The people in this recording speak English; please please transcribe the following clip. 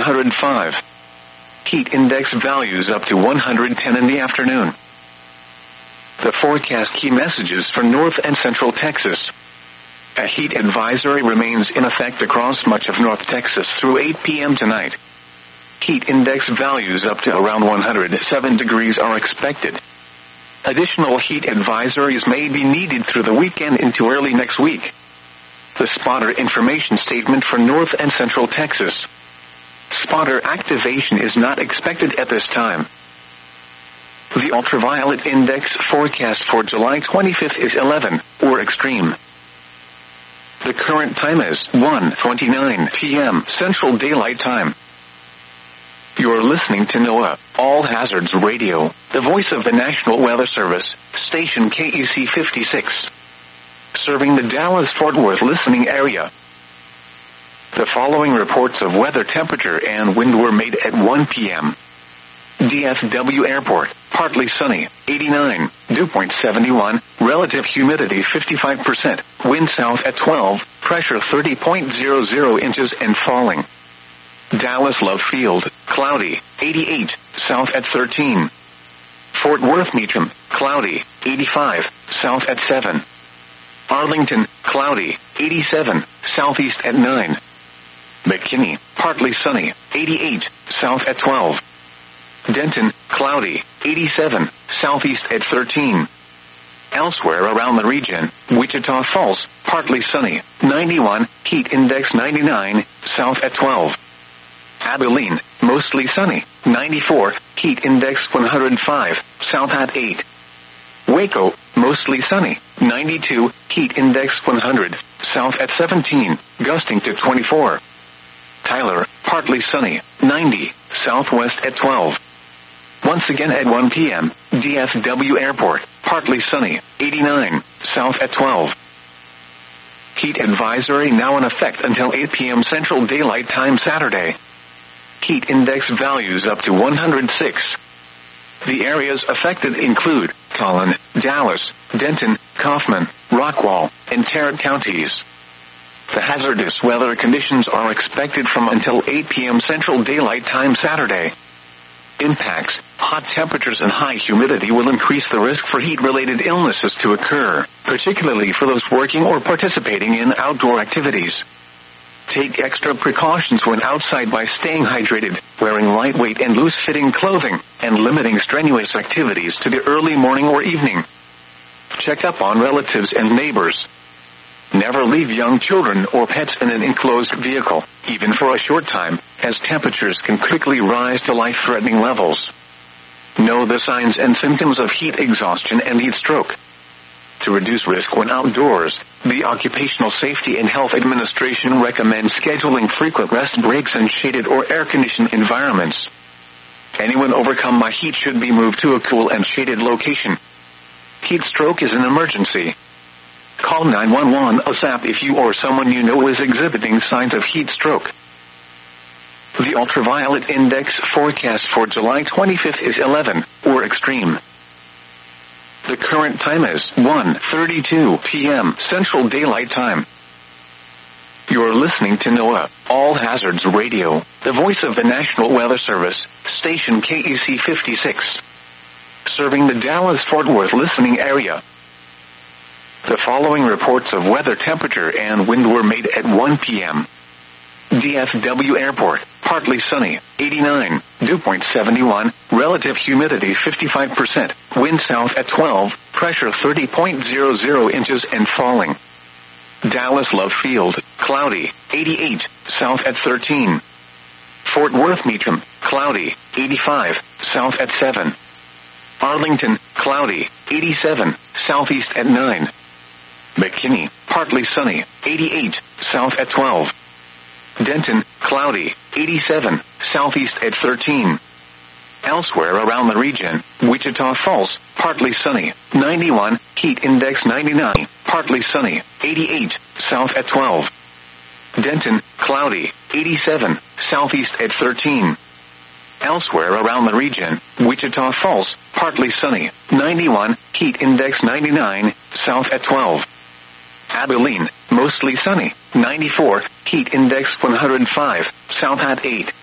105. Heat index values up to 110 in the afternoon. The forecast key messages for North and Central Texas. A heat advisory remains in effect across much of North Texas through 8 p.m. tonight. Heat index values up to around 107 degrees are expected. Additional heat advisories may be needed through the weekend into early next week. The spotter information statement for North and Central Texas. Spotter activation is not expected at this time. The ultraviolet index forecast for July 25th is 11, or extreme. The current time is 1:29 p.m. Central Daylight Time. You're listening to NOAA, All Hazards Radio, the voice of the National Weather Service, station KEC 56. Serving the Dallas-Fort Worth listening area. The following reports of weather temperature and wind were made at 1 p.m. DFW Airport, partly sunny, 89, dew point 71, relative humidity 55%, wind south at 12, pressure 30.00 inches and falling. Dallas Love Field, cloudy, 88, south at 13. Fort Worth Meacham, cloudy, 85, south at 7. Arlington, cloudy, 87, southeast at 9. McKinney, partly sunny, 88, south at 12. Denton, cloudy, 87, southeast at 13. Elsewhere around the region, Wichita Falls, partly sunny, 91, heat index 99, south at 12. Abilene, mostly sunny, 94, heat index 105, south at 8. Waco, mostly sunny, 92, heat index 100, south at 17, gusting to 24. Tyler, partly sunny, 90, southwest at 12. Once again at 1 p.m., DFW Airport, partly sunny, 89, south at 12. Heat advisory now in effect until 8 p.m. Central Daylight Time Saturday. Heat index values up to 106. The areas affected include Collin, Dallas, Denton, Kaufman, Rockwall, and Tarrant counties. The hazardous weather conditions are expected from until 8 p.m. Central Daylight Time Saturday. Impacts, hot temperatures and high humidity will increase the risk for heat-related illnesses to occur, particularly for those working or participating in outdoor activities. Take extra precautions when outside by staying hydrated, wearing lightweight and loose-fitting clothing, and limiting strenuous activities to the early morning or evening. Check up on relatives and neighbors. Never leave young children or pets in an enclosed vehicle, even for a short time, as temperatures can quickly rise to life-threatening levels. Know the signs and symptoms of heat exhaustion and heat stroke. To reduce risk when outdoors, the Occupational Safety and Health Administration recommends scheduling frequent rest breaks in shaded or air-conditioned environments. Anyone overcome by heat should be moved to a cool and shaded location. Heat stroke is an emergency. Call 911 ASAP if you or someone you know is exhibiting signs of heat stroke. The ultraviolet index forecast for July 25th is 11, or extreme. The current time is 1:32 p.m. Central Daylight Time. You're listening to NOAA, All Hazards Radio, the voice of the National Weather Service, station KEC 56. Serving the Dallas-Fort Worth listening area. The following reports of weather temperature and wind were made at 1 p.m. DFW Airport, partly sunny, 89, dew point 71, relative humidity 55%, wind south at 12, pressure 30.00 inches and falling. Dallas Love Field, cloudy, 88, south at 13. Fort Worth Meacham, cloudy, 85, south at 7. Arlington, cloudy, 87, southeast at 9. McKinney, partly sunny, 88, south at 12. Denton, cloudy, 87, southeast at 13. Elsewhere around the region, Wichita Falls, partly sunny, 91, heat index 99, partly sunny, 88, south at 12. Denton, cloudy, 87, southeast at 13. Elsewhere around the region, Wichita Falls, partly sunny, 91, heat index 99, south at 12. Abilene, mostly sunny, 94, heat index 105, south at 8.